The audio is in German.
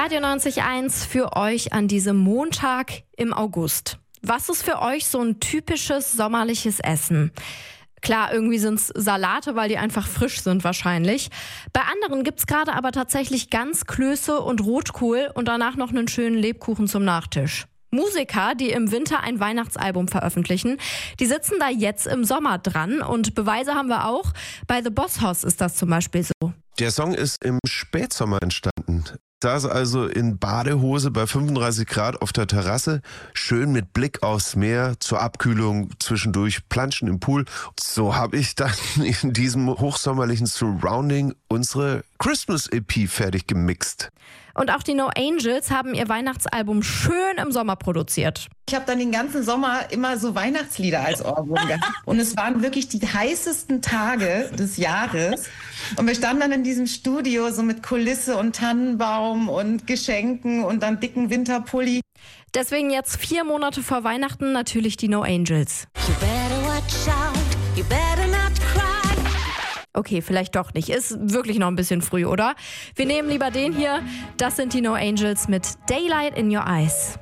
Radio 90.1 für euch an diesem Montag im August. Was ist für euch so ein typisches sommerliches Essen? Klar, irgendwie sind es Salate, weil die einfach frisch sind wahrscheinlich. Bei anderen gibt's gerade aber tatsächlich Ganzklöße und Rotkohl und danach noch einen schönen Lebkuchen zum Nachtisch. Musiker, die im Winter ein Weihnachtsalbum veröffentlichen, die sitzen da jetzt im Sommer dran und Beweise haben wir auch. Bei The Boss Hoss ist das zum Beispiel so. Der Song ist im Spätsommer entstanden. Saß also in Badehose bei 35 Grad auf der Terrasse, schön mit Blick aufs Meer, zur Abkühlung zwischendurch planschen im Pool. So habe ich dann in diesem hochsommerlichen Surrounding unsere Christmas-EP fertig gemixt. Und auch die No Angels haben ihr Weihnachtsalbum schön im Sommer produziert. Ich habe dann den ganzen Sommer immer so Weihnachtslieder als Ohrwurm gehabt. Und es waren wirklich die heißesten Tage des Jahres. Und wir standen dann in diesem Studio so mit Kulisse und Tannenbaum und Geschenken und dann dicken Winterpulli. Deswegen jetzt 4 Monate vor Weihnachten natürlich die No Angels. You better watch out, you better not cry. Okay, vielleicht doch nicht. Ist wirklich noch ein bisschen früh, oder? Wir nehmen lieber den hier. Das sind die No Angels mit Daylight in Your Eyes.